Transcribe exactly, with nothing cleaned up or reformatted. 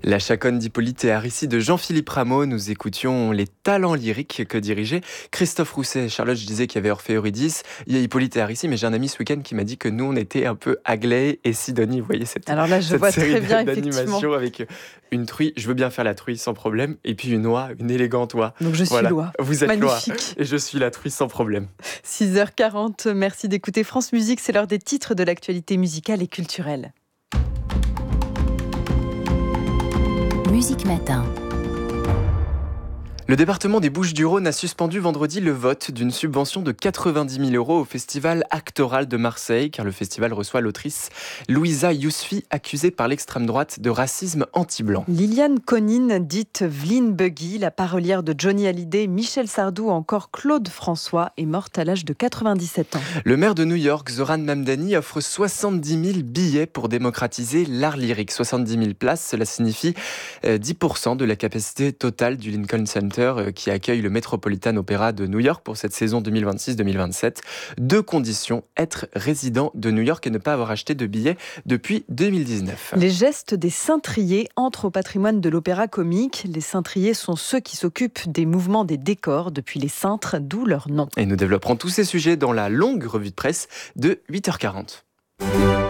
La chaconne d'Hippolyte et Aricie de Jean-Philippe Rameau, nous écoutions les talents lyriques que dirigeaient Christophe Rousset. Charlotte, je disais qu'il y avait Orphée Eurydice, il y a Hippolyte et Aricie, mais j'ai un ami ce week-end qui m'a dit que nous, on était un peu Aglaé et Sidonie. Vous voyez cette, Alors là, je cette vois série très bien, d'animation avec une truie, je veux bien faire la truie sans problème, et puis une oie, une élégante oie. Donc je suis voilà. l'oie. Vous êtes Magnifique. l'oie, et je suis la truie sans problème. six heures quarante, merci d'écouter France Musique, c'est l'heure des titres de l'actualité musicale et culturelle. Musique Matin. Le département des Bouches-du-Rhône a suspendu vendredi le vote d'une subvention de quatre-vingt-dix mille euros au festival Actoral de Marseille, car le festival reçoit l'autrice Louisa Yousfi, accusée par l'extrême droite de racisme anti-blanc. Liliane Conine, dite Vline Buggy, la parolière de Johnny Hallyday, Michel Sardou ou encore Claude François, est morte à l'âge de quatre-vingt-dix-sept ans. Le maire de New York, Zoran Mamdani, offre soixante-dix mille billets pour démocratiser l'art lyrique. soixante-dix mille places, cela signifie dix pour cent de la capacité totale du Lincoln Center, qui accueille le Metropolitan Opera de New York pour cette saison deux mille vingt-six deux mille vingt-sept. Deux conditions, être résident de New York et ne pas avoir acheté de billets depuis deux mille dix-neuf. Les gestes des cintriers entrent au patrimoine de l'opéra comique. Les cintriers sont ceux qui s'occupent des mouvements des décors depuis les cintres, d'où leur nom. Et nous développerons tous ces sujets dans la longue revue de presse de huit heures quarante.